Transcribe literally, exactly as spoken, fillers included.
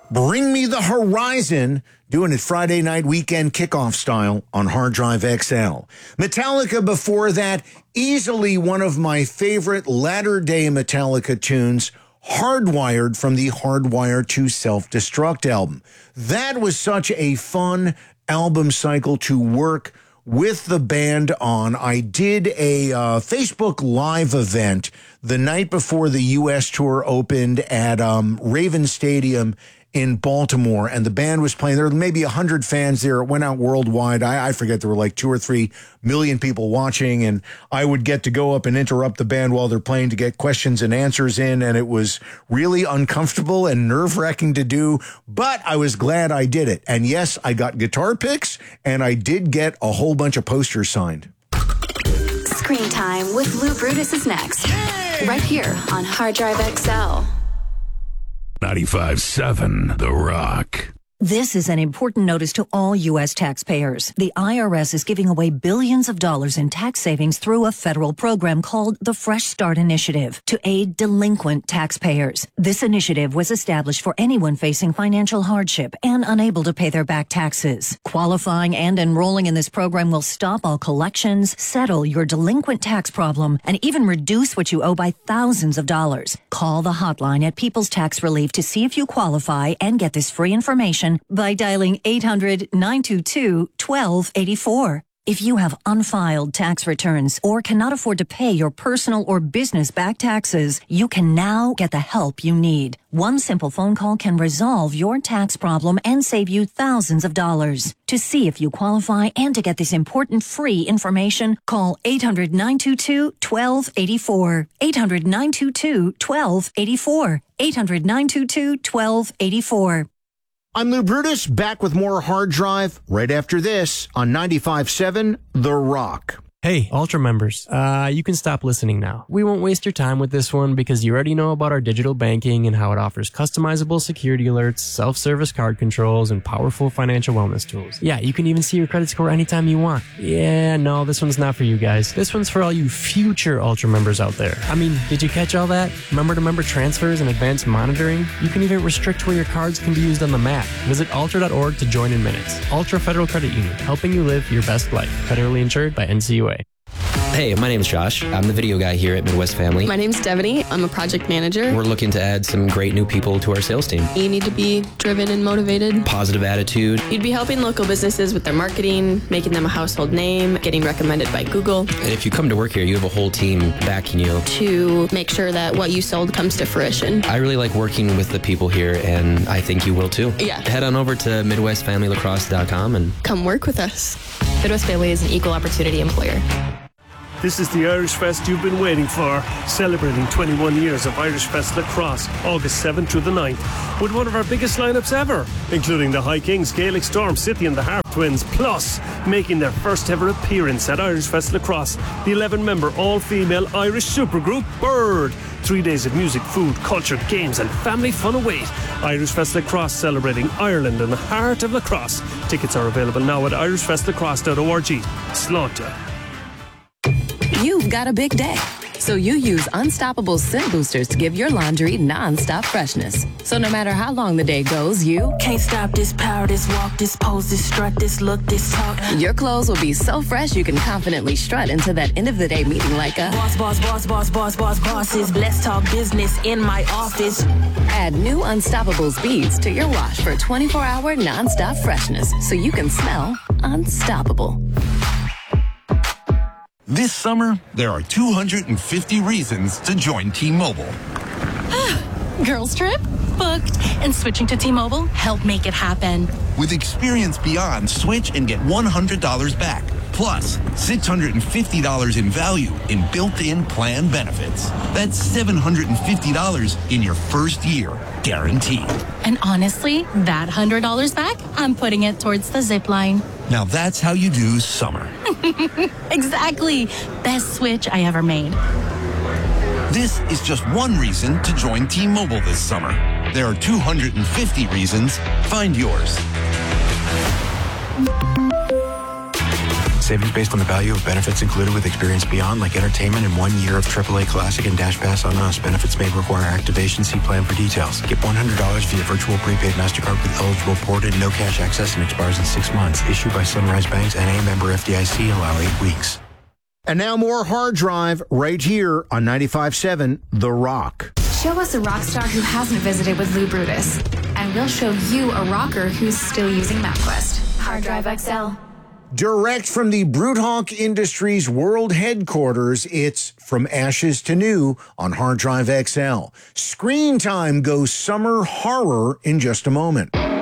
Bring Me the Horizon, doing it Friday night weekend kickoff style on Hard Drive X L. Metallica before that, easily one of my favorite latter-day Metallica tunes, Hardwired from the Hardwire to Self-Destruct album. That was such a fun album cycle to work with the band on. I did a uh, Facebook Live event the night before the U S tour opened at um, Raven Stadium in Baltimore, and the band was playing. There were maybe one hundred fans there. It went out worldwide. I, I forget, there were like two or three million people watching, and I would get to go up and interrupt the band while they're playing to get questions and answers in, and it was really uncomfortable and nerve-wracking to do, but I was glad I did it. And yes, I got guitar picks, and I did get a whole bunch of posters signed. Screen Time with Lou Brutus is next. Yay! Right here on Hard Drive X L. ninety-five seven The Rock. This is an important notice to all U S taxpayers. The I R S is giving away billions of dollars in tax savings through a federal program called the Fresh Start Initiative to aid delinquent taxpayers. This initiative was established for anyone facing financial hardship and unable to pay their back taxes. Qualifying and enrolling in this program will stop all collections, settle your delinquent tax problem, and even reduce what you owe by thousands of dollars. Call the hotline at People's Tax Relief to see if you qualify and get this free information by dialing eight hundred, nine two two, one two eight four. If you have unfiled tax returns or cannot afford to pay your personal or business back taxes, you can now get the help you need. One simple phone call can resolve your tax problem and save you thousands of dollars. To see if you qualify and to get this important free information, call eight hundred, nine two two, one two eight four. eight hundred, nine two two, one two eight four. eight hundred, nine two two, one two eight four. I'm Lou Brutus, back with more Hard Drive right after this on ninety-five seven The Rock. Hey, Ultra members, uh, you can stop listening now. We won't waste your time with this one because you already know about our digital banking and how it offers customizable security alerts, self-service card controls, and powerful financial wellness tools. Yeah, you can even see your credit score anytime you want. Yeah, no, this one's not for you guys. This one's for all you future Ultra members out there. I mean, did you catch all that? Member-to-member transfers and advanced monitoring? You can even restrict where your cards can be used on the map. Visit ultra dot org to join in minutes. Ultra Federal Credit Union, helping you live your best life. Federally insured by N C U A. Hey, my name's Josh. I'm the video guy here at Midwest Family. My name's Devaney. I'm a project manager. We're looking to add some great new people to our sales team. You need to be driven and motivated. Positive attitude. You'd be helping local businesses with their marketing, making them a household name, getting recommended by Google. And if you come to work here, you have a whole team backing you. To make sure that what you sold comes to fruition. I really like working with the people here, and I think you will too. Yeah. Head on over to midwest family lacrosse dot com and come work with us. Midwest Family is an equal opportunity employer. This is the Irish Fest you've been waiting for, celebrating twenty-one years of Irish Fest Lacrosse, August seventh through the ninth, with one of our biggest lineups ever, including the High Kings, Gaelic Storm, City and the Harp Twins, plus making their first ever appearance at Irish Fest Lacrosse, the eleven-member all-female Irish supergroup Bird. Three days of music, food, culture, games and family fun await. Irish Fest Lacrosse, celebrating Ireland and the heart of lacrosse. Tickets are available now at irish fest lacrosse dot org. Slaughter. You've got a big day, so you use Unstoppable Scent Boosters to give your laundry non-stop freshness. So no matter how long the day goes, you can't stop this power, this walk, this pose, this strut, this look, this talk. Your clothes will be so fresh you can confidently strut into that end of the day meeting like a boss, boss, boss, boss, boss, boss, bosses. Let's talk business in my office. Add new Unstoppables beads to your wash for twenty-four hour non-stop freshness, so you can smell unstoppable. This summer, there are two hundred fifty reasons to join T-Mobile. Girls trip? Booked. And switching to T-Mobile helped make it happen. With Experience Beyond, switch and get one hundred dollars back. Plus, six hundred fifty dollars in value in built-in plan benefits. That's seven hundred fifty dollars in your first year, guaranteed. And honestly, that one hundred dollars back, I'm putting it towards the zip line. Now that's how you do summer. Exactly. Best switch I ever made. This is just one reason to join T-Mobile this summer. There are two hundred fifty reasons. Find yours. Savings based on the value of benefits included with Experience Beyond, like entertainment and one year of triple A Classic and Dash Pass on us. Benefits may require activation. See plan for details. Get one hundred dollars via virtual prepaid MasterCard with eligible ported, no cash access, and expires in six months. Issued by Sunrise Banks, N A member F D I C. Allow eight weeks. And now more Hard Drive right here on ninety-five point seven The Rock. Show us a rock star who hasn't visited with Lou Brutus, and we'll show you a rocker who's still using MapQuest. Hard Drive X L. Direct from the Broodhawk Industries World Headquarters, it's From Ashes to New on Hard Drive X L. Screen Time goes summer horror in just a moment.